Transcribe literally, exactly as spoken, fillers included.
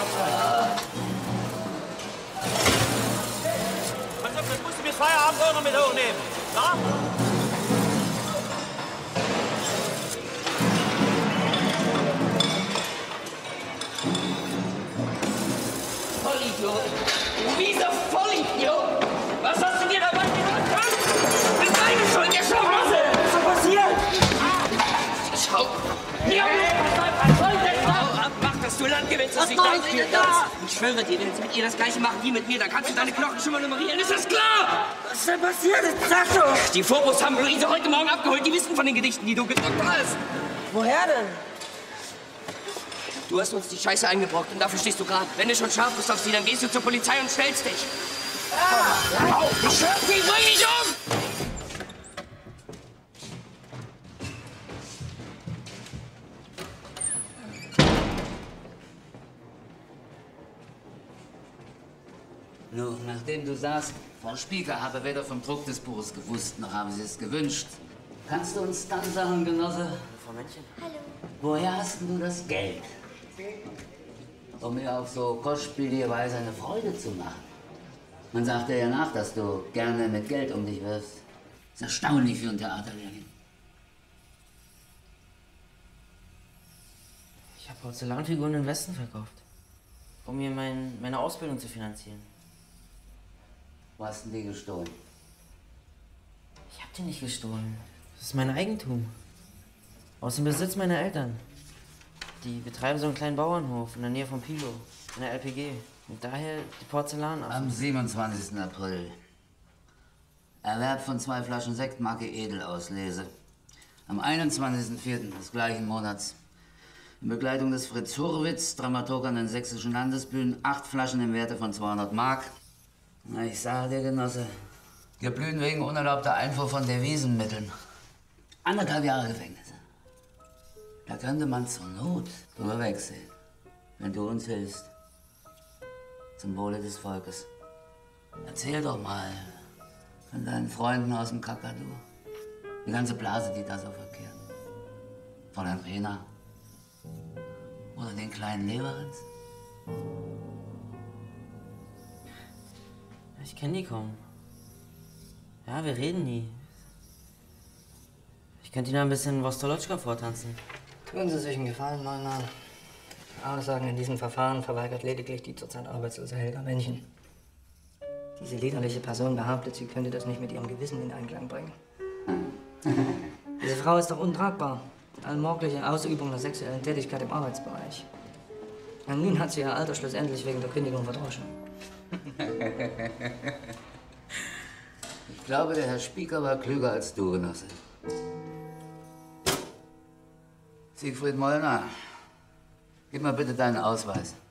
Also, das musst du bis Feierabend auch noch mit hochnehmen. Na? Vollidiot! Dieser Vollidiot! Was hast du dir dabei gedacht? Das ist deine Schuld, ihr Schlamassel! Was ist passiert? Schau! Hier! Hau ab, mach, dass du Land gewinnst, dass ich dein Spiel das. Ich schwöre dir, wenn sie mit ihr das Gleiche machen wie mit mir, dann kannst du deine Knochen schon mal nummerieren. Ist das klar? Was ist denn passiert? Sag doch! Die Phobos haben Luise heute Morgen abgeholt. Die wissen von den Gedichten, die du gedruckt hast. Woher denn? Du hast uns die Scheiße eingebrockt und dafür stehst du gerade. Wenn du schon scharf bist auf sie, dann gehst du zur Polizei und stellst dich. Ah, au, ich schwör sie, bring dich um! Nun, nachdem du sagst, Frau Spieker habe weder vom Druck des Buches gewusst, noch haben sie es gewünscht, kannst du uns dann sagen, Genosse? Frau Männchen? Hallo. Woher hast denn du das Geld? Um mir auf so kostspielige Weise eine Freude zu machen. Man sagt dir ja nach, dass du gerne mit Geld um dich wirfst. Das ist erstaunlich für ein Theaterlehrling. Ich habe Porzellanfiguren im Westen verkauft, um mir mein, meine Ausbildung zu finanzieren. Wo hast du die gestohlen? Ich habe die nicht gestohlen. Das ist mein Eigentum. Aus dem Besitz meiner Eltern. Die betreiben so einen kleinen Bauernhof in der Nähe von Pilo, in der L P G. Und daher die Porzellanaffen. Am siebenundzwanzigsten April. Erwerb von zwei Flaschen Sekt Marke Edelauslese. Am einundzwanzigsten vierten des gleichen Monats. In Begleitung des Fritz Hurwitz, Dramaturg an den sächsischen Landesbühnen, acht Flaschen im Werte von zweihundert Mark. Na, ich sage dir, Genosse, geblühen wegen unerlaubter Einfuhr von Devisenmitteln. Anderthalb Jahre Gefängnis. Da könnte man zur Not drüber wegsehen, wenn du uns hilfst. Zum Wohle des Volkes. Erzähl doch mal von deinen Freunden aus dem Kakadu. Die ganze Blase, die da so verkehrt. Fräulein Rena. Oder den kleinen Leverenz. Ich kenne die kaum. Ja, wir reden nie. Ich könnte Ihnen ein bisschen Vostolotschka vortanzen. Tun Sie sich einen Gefallen, Neumann. Aussagen in diesem Verfahren verweigert lediglich die zurzeit arbeitslose Helga Männchen. Diese liederliche Person behauptet, sie könnte das nicht mit ihrem Gewissen in Einklang bringen. Diese Frau ist doch untragbar. Allmorgliche Ausübung der sexuellen Tätigkeit im Arbeitsbereich. Und nun hat sie ihr Alter schlussendlich wegen der Kündigung verdroschen. Ich glaube, der Herr Spieker war klüger als du, Genosse. Siegfried Mollner, gib mal bitte deinen Ausweis.